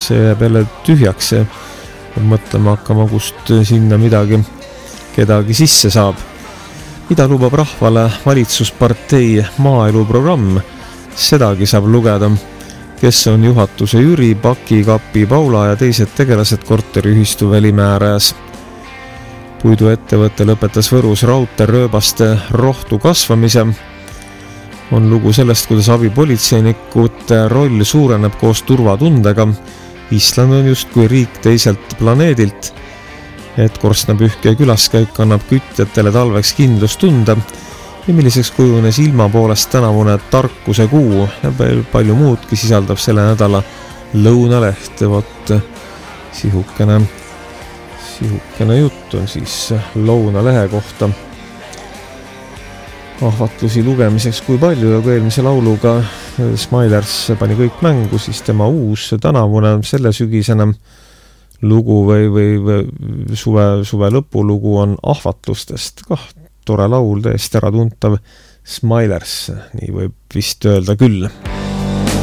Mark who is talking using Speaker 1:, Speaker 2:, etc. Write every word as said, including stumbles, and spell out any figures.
Speaker 1: see jääb jälle tühjaks ja mõtlema hakkama, kust sinna midagi, kedagi sisse saab. Mida lubab rahvale valitsuspartei maaeluprogramm? Sedagi saab lugeda, kes on juhatuse Jüri, Paki, Kapi, Paula ja teised tegelased korteriühistu Välimäärajas. Puiduettevõte lõpetas Võrus raudteerööbaste rohtu kasvamise. On lugu sellest, kuidas abipolitseinikute roll suureneb koos turvatundega. Island on just kui riik teiselt planeedilt, et korstnapühkija külaskäik annab kütjatele talveks kindlustunde ja milliseks kujunes ilma poolest tänavune tarkuse kuu ja palju muudki sisaldab selle nädala lõunaleht. Vot sihukene, sihukene jutt on siis lõunalehe kohta. Ahvatlusi lugemiseks kui palju ja kui eelmise lauluga Smilers pani kõik mängu, siis tema uus tänavune selle sügisene lugu või, või, või suve, suve lõpulugu on ahvatlustest. Kah, tore laul, täiesti äratuntav Smilers, nii võib vist öelda küll.